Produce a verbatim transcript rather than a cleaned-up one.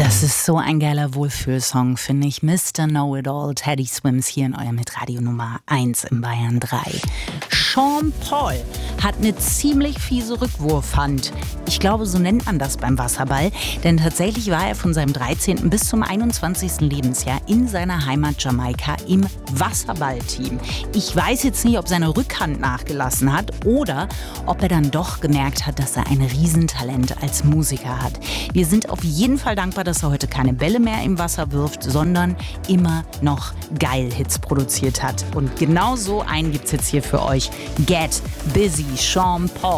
Das ist so ein geiler Wohlfühlsong, finde ich. Mister Know-It-All, Teddy Swims hier in eurem Hitradio Nummer eins in Bayern drei. Sean Paul hat eine ziemlich fiese Rückwurfhand. Ich glaube, so nennt man das beim Wasserball. Denn tatsächlich war er von seinem dreizehnten bis zum einundzwanzigsten Lebensjahr in seiner Heimat Jamaika im Wasserballteam. Ich weiß jetzt nicht, ob seine Rückhand nachgelassen hat oder ob er dann doch gemerkt hat, dass er ein Riesentalent als Musiker hat. Wir sind auf jeden Fall dankbar, dass er heute keine Bälle mehr im Wasser wirft, sondern immer noch geil Hits produziert hat. Und genau so einen gibt's jetzt hier für euch. Get Busy, Sean Paul.